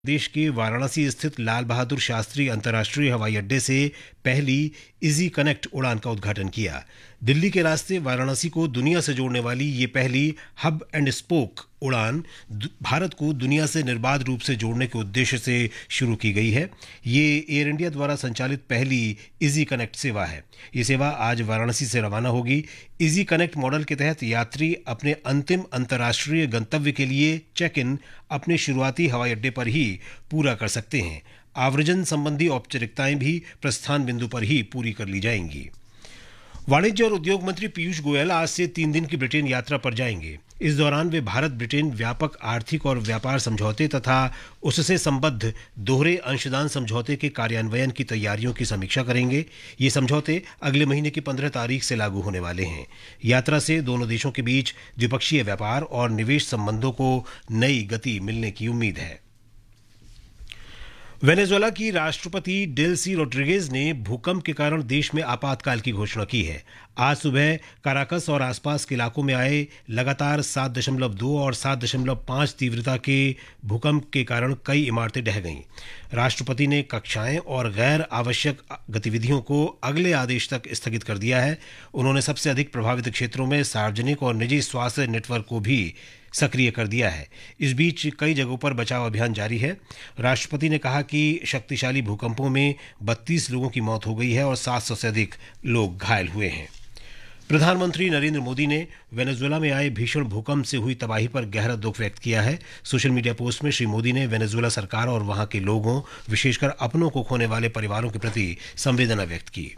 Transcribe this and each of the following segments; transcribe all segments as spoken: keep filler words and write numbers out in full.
देश के वाराणसी स्थित लाल बहादुर शास्त्री अंतर्राष्ट्रीय हवाई अड्डे से पहली इजी कनेक्ट उड़ान का उद्घाटन किया। दिल्ली के रास्ते वाराणसी को दुनिया से जोड़ने वाली ये पहली हब एंड स्पोक उड़ान भारत को दुनिया से निर्बाध रूप से जोड़ने के उद्देश्य से शुरू की गई है। ये एयर इंडिया द्वारा संचालित पहली इजी कनेक्ट सेवा है। ये सेवा आज वाराणसी से रवाना होगी। इजी कनेक्ट मॉडल के तहत यात्री अपने अंतिम अंतर्राष्ट्रीय गंतव्य के लिए चेक इन अपने शुरुआती हवाई अड्डे पर ही पूरा कर सकते हैं। आव्रजन संबंधी औपचारिकताएं भी प्रस्थान बिंदु पर ही पूरी कर ली जाएंगी। वाणिज्य और उद्योग मंत्री पीयूष गोयल आज से तीन दिन की ब्रिटेन यात्रा पर जाएंगे। इस दौरान वे भारत ब्रिटेन व्यापक आर्थिक और व्यापार समझौते तथा उससे संबद्ध दोहरे अंशदान समझौते के कार्यान्वयन की तैयारियों की समीक्षा करेंगे। ये समझौते अगले महीने की पंद्रह तारीख से लागू होने वाले हैं। यात्रा से दोनों देशों के बीच द्विपक्षीय व्यापार और निवेश संबंधों को नई गति मिलने की उम्मीद है। वेनेजुएला की राष्ट्रपति डेल्सी रोड्रिगेज ने भूकंप के कारण देश में आपातकाल की घोषणा की है। आज सुबह काराकस और आसपास के इलाकों में आए लगातार सात दशमलव दो और सात दशमलव पाँच तीव्रता के भूकंप के कारण कई इमारतें ढह गईं। राष्ट्रपति ने कक्षाएं और गैर आवश्यक गतिविधियों को अगले आदेश तक स्थगित कर दिया है। उन्होंने सबसे अधिक प्रभावित क्षेत्रों में सार्वजनिक और निजी स्वास्थ्य नेटवर्क को भी सक्रिय कर दिया है। इस बीच कई जगहों पर बचाव अभियान जारी है। राष्ट्रपति ने कहा कि शक्तिशाली भूकंपों में बत्तीस लोगों की मौत हो गई है और सात सौ से अधिक लोग घायल हुए हैं। प्रधानमंत्री नरेंद्र मोदी ने वेनेजुएला में आए भीषण भूकंप से हुई तबाही पर गहरा दुख व्यक्त किया है। सोशल मीडिया पोस्ट में श्री मोदी ने वेनेजुएला सरकार और वहां के लोगों, विशेषकर अपनों को खोने वाले परिवारों के प्रति संवेदना व्यक्त की।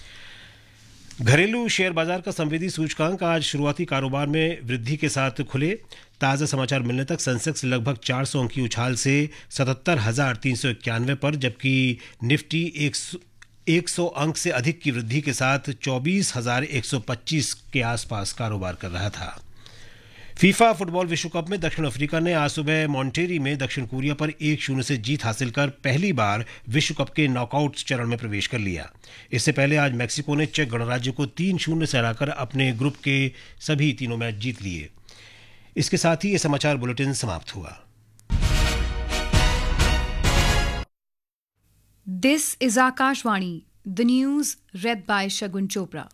घरेलू शेयर बाजार का संवेदी सूचकांक आज शुरुआती कारोबार में वृद्धि के साथ खुले। ताज़ा समाचार मिलने तक सेंसेक्स लगभग चार सौ अंक की उछाल से सतहत्तर हजार तीन सौ इक्यानवे पर, जबकि निफ्टी एक सौ अंक से अधिक की वृद्धि के साथ चौबीस हजार एक सौ पच्चीस के आसपास कारोबार कर रहा था। फीफा फुटबॉल विश्व कप में दक्षिण अफ्रीका ने आज सुबह मॉन्टेरी में दक्षिण कोरिया पर एक शून्य से जीत हासिल कर पहली बार विश्व कप के नॉकआउट चरण में प्रवेश कर लिया। इससे पहले आज मैक्सिको ने चेक गणराज्य को तीन शून्य से हराकर अपने ग्रुप के सभी तीनों मैच जीत लिए। इसके साथ ही ये समाचार बुलेटिन समाप्त हुआ। This is Akashvani, the news red bye Shagun Chopra.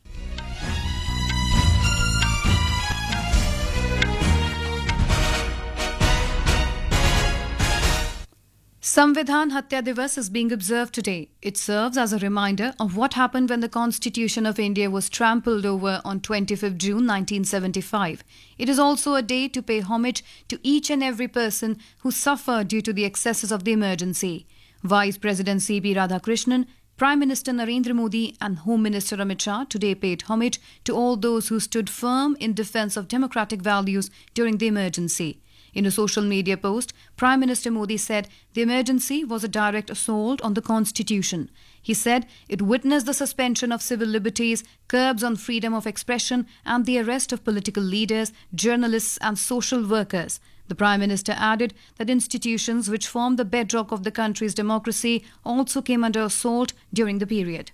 Samvidhan Hatya Divas is being observed today. It serves as a reminder of what happened when the Constitution of India was trampled over on twenty-fifth of June nineteen seventy-five. It is also a day to pay homage to each and every person who suffered due to the excesses of the emergency. Vice President C P Radhakrishnan, Prime Minister Narendra Modi and Home Minister Amit Shah today paid homage to all those who stood firm in defence of democratic values during the emergency. In a social media post, Prime Minister Modi said the emergency was a direct assault on the Constitution. He said it witnessed the suspension of civil liberties, curbs on freedom of expression, and the arrest of political leaders, journalists, and social workers. The Prime Minister added that institutions which form the bedrock of the country's democracy also came under assault during the period.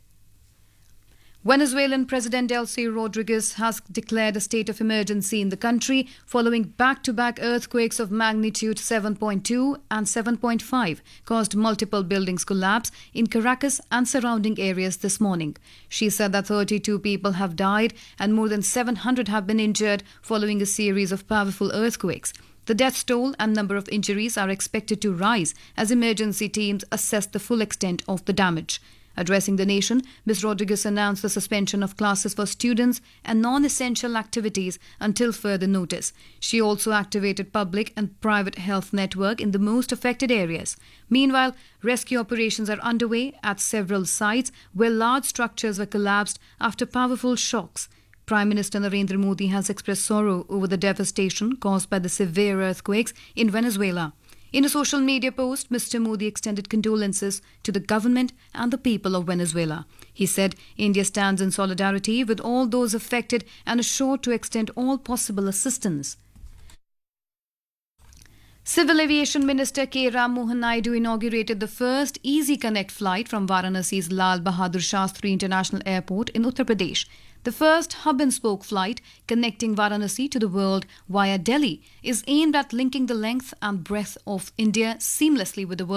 Venezuelan President Delcy Rodriguez has declared a state of emergency in the country following back-to-back earthquakes of magnitude seven point two and seven point five caused multiple buildings collapse in Caracas and surrounding areas this morning. She said that thirty-two people have died and more than seven hundred have been injured following a series of powerful earthquakes. The death toll and number of injuries are expected to rise as emergency teams assess the full extent of the damage. Addressing the nation, Miz Rodriguez announced the suspension of classes for students and non-essential activities until further notice. She also activated public and private health network in the most affected areas. Meanwhile, rescue operations are underway at several sites where large structures were collapsed after powerful shocks. Prime Minister Narendra Modi has expressed sorrow over the devastation caused by the severe earthquakes in Venezuela. In a social media post, Mister Modi extended condolences to the government and the people of Venezuela. He said India stands in solidarity with all those affected and is sure to extend all possible assistance. Civil Aviation Minister K. Ram Mohan Naidu inaugurated the first Easy Connect flight from Varanasi's Lal Bahadur Shastri International Airport in Uttar Pradesh. The first hub-and-spoke flight connecting Varanasi to the world via Delhi is aimed at linking the length and breadth of India seamlessly with the world.